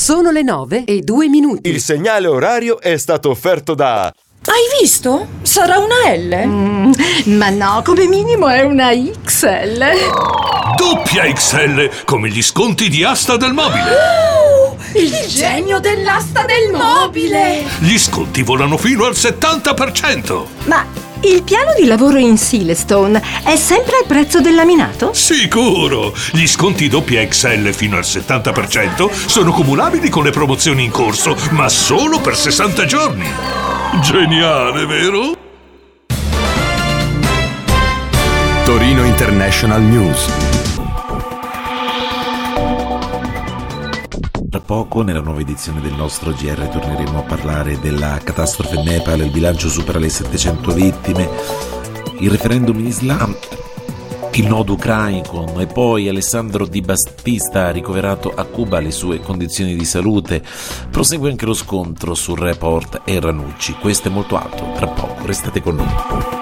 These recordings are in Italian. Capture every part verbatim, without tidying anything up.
Sono le nove e due minuti. Il segnale orario è stato offerto da... Hai visto? Sarà una L? Mm, ma no, come minimo è una X L. Doppia X L, come gli sconti di Asta del Mobile. Oh, il genio dell'asta del mobile! Gli sconti volano fino al settanta per cento. Ma il piano di lavoro in Silestone è sempre al prezzo del laminato? Sicuro! Gli sconti doppia X L fino al settanta per cento sono cumulabili con le promozioni in corso, ma solo per sessanta giorni. Geniale, vero? Torino International News. Tra poco, nella nuova edizione del nostro G R, torneremo a parlare della catastrofe in Nepal. Il bilancio supera le settecento vittime, il referendum in Islam, il nodo ucraino e poi Alessandro Di Battista ricoverato a Cuba, le sue condizioni di salute. Prosegue anche lo scontro su Report e Ranucci. Questo e molto altro tra poco, restate con noi.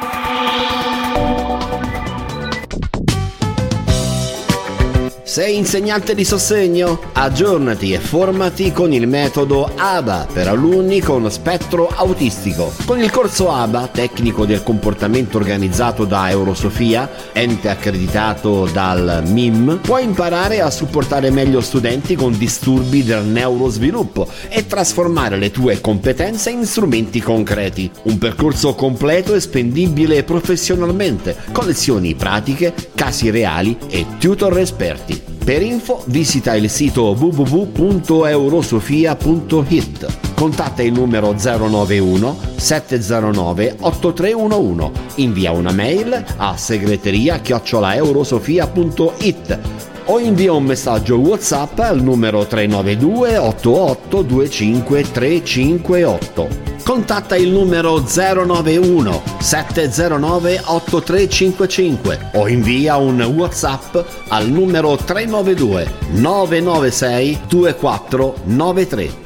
Sei insegnante di sostegno? Aggiornati e formati con il metodo A B A per alunni con spettro autistico. Con il corso A B A, tecnico del comportamento organizzato da Eurosofia, ente accreditato dal M I M, puoi imparare a supportare meglio studenti con disturbi del neurosviluppo e trasformare le tue competenze in strumenti concreti. Un percorso completo e spendibile professionalmente, con lezioni pratiche, casi reali e tutor esperti. Per info visita il sito w w w punto eurosofia punto i t. Contatta il numero zero nove uno sette zero nove otto tre uno uno. Invia una mail a segreteria chiocciola eurosofia punto i t o invia un messaggio WhatsApp al numero tre nove due otto otto due cinque tre cinque otto. Contatta il numero zero nove uno sette zero nove otto tre cinque cinque o invia un WhatsApp al numero tre nove due nove nove sei due quattro nove tre.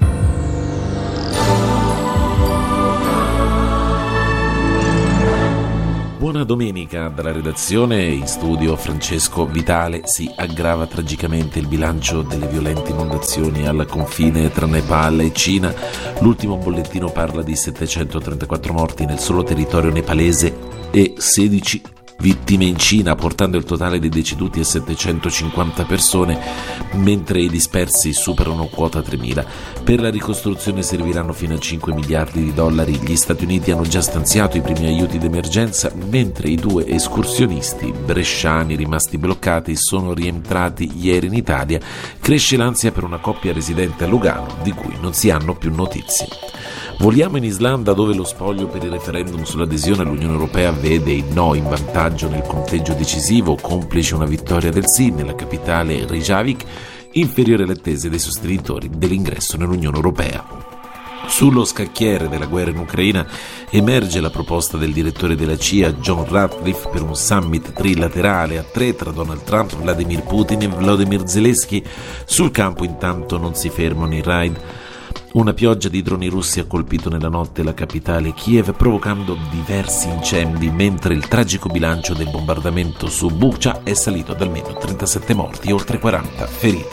Buona domenica dalla redazione. In studio Francesco Vitale. Si aggrava tragicamente il bilancio delle violente inondazioni al confine tra Nepal e Cina. L'ultimo bollettino parla di settecentotrentaquattro morti nel solo territorio nepalese e sedici vittime in Cina, portando il totale dei deceduti a settecentocinquanta persone, mentre i dispersi superano quota tremila. Per la ricostruzione serviranno fino a cinque miliardi di dollari. Gli Stati Uniti hanno già stanziato i primi aiuti d'emergenza, mentre i due escursionisti bresciani rimasti bloccati sono rientrati ieri in Italia. Cresce l'ansia per una coppia residente a Lugano, di cui non si hanno più notizie. Voliamo in Islanda, dove lo spoglio per il referendum sull'adesione all'Unione Europea vede il no in vantaggio nel conteggio decisivo, complice una vittoria del sì nella capitale Reykjavik, inferiore alle attese dei sostenitori dell'ingresso nell'Unione Europea. Sullo scacchiere della guerra in Ucraina emerge la proposta del direttore della C I A John Ratcliffe per un summit trilaterale a tre tra Donald Trump, Vladimir Putin e Volodymyr Zelensky. Sul campo intanto non si fermano i raid. Una pioggia di droni russi ha colpito nella notte la capitale Kiev, provocando diversi incendi, mentre il tragico bilancio del bombardamento su Bucha è salito ad almeno trentasette morti e oltre quaranta feriti.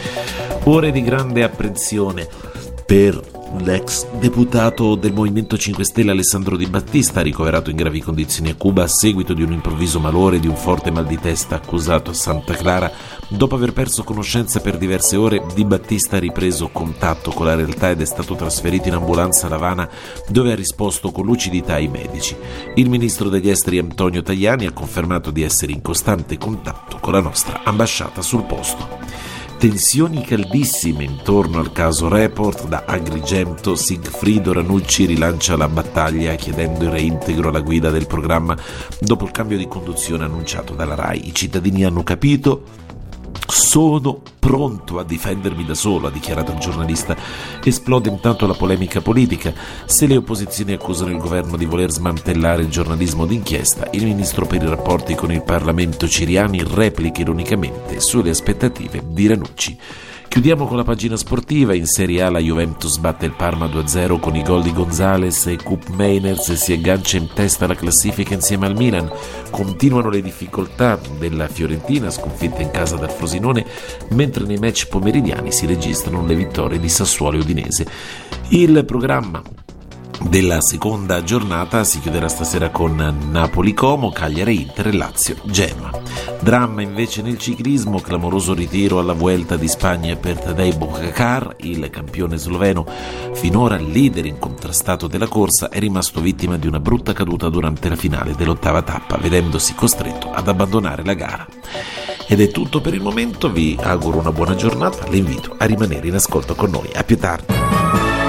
Ore di grande apprensione per l'ex deputato del Movimento cinque Stelle Alessandro Di Battista, ricoverato in gravi condizioni a Cuba a seguito di un improvviso malore e di un forte mal di testa accusato a Santa Clara. Dopo aver perso conoscenza per diverse ore, Di Battista ha ripreso contatto con la realtà ed è stato trasferito in ambulanza a La Habana, dove ha risposto con lucidità ai medici. Il ministro degli esteri Antonio Tajani ha confermato di essere in costante contatto con la nostra ambasciata sul posto. Tensioni caldissime intorno al caso Report. Da Agrigento Sigfrido Ranucci rilancia la battaglia chiedendo il reintegro alla guida del programma dopo il cambio di conduzione annunciato dalla RAI. I cittadini hanno capito. Sono pronto a difendermi da solo, ha dichiarato il giornalista. Esplode intanto la polemica politica. Se le opposizioni accusano il governo di voler smantellare il giornalismo d'inchiesta, il ministro per i rapporti con il Parlamento Ciriani replica ironicamente sulle aspettative di Ranucci, Chiudiamo con la pagina sportiva. In Serie A la Juventus batte il Parma due a zero con i gol di Gonzales e Koop Meiners e si aggancia in testa alla classifica insieme al Milan. Continuano le difficoltà della Fiorentina, sconfitta in casa dal Frosinone, mentre nei match pomeridiani si registrano le vittorie di Sassuolo e Udinese. Il programma della seconda giornata si chiuderà stasera con Napoli-Como, Cagliari-Inter e Lazio-Genoa. Dramma invece nel ciclismo, clamoroso ritiro alla Vuelta di Spagna per Tadej Pogačar, il campione sloveno, finora leader incontrastato della corsa, è rimasto vittima di una brutta caduta durante la finale dell'ottava tappa, vedendosi costretto ad abbandonare la gara. Ed è tutto per il momento, vi auguro una buona giornata, le invito a rimanere in ascolto con noi. A più tardi.